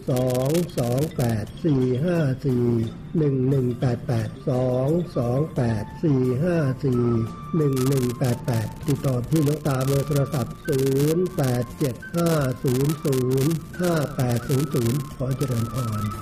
ติดต่อที่หลวงตาเบอร์โทรศัพท์0875005800ขอเจริญพร